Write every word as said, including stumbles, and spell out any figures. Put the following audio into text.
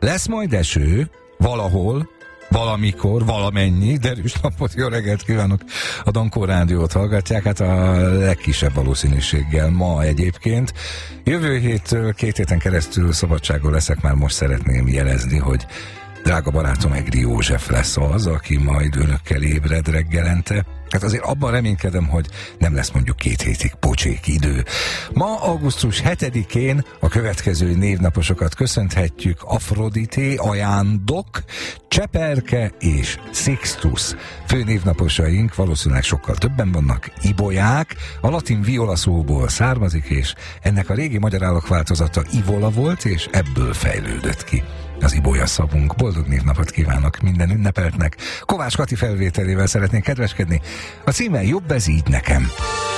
Lesz majd eső, valahol, valamikor, valamennyi, derűs napot, jó reggelt kívánok, a Dankó Rádiót hallgatják, hát a legkisebb valószínűséggel ma egyébként. Jövő héttől, két héten keresztül szabadságon leszek, már most szeretném jelezni, hogy drága barátom Egri József lesz az, aki majd önökkel ébred reggelente. Hát azért abban reménykedem, hogy nem lesz mondjuk két hétig pocsék idő. Ma augusztus hetedikén a következő névnaposokat köszönhetjük: Afrodité, Ajándok, Cseperke és Sixtus. Fő névnaposaink valószínűleg sokkal többen vannak. Ibolyák, a latin viola szóból származik, és ennek a régi magyar állokváltozata ivola volt, és ebből fejlődött ki az ibolya szavunk. Boldog névnapot kívánok minden ünnepeltnek. Kovács Kati felvételével szeretnék kedveskedni. A címe Jobb ez így nekem.